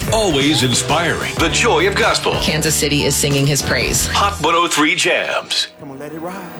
always inspiring. The joy of gospel. Kansas City is singing his praise. Hot 103 Jams. Come on, let it ride.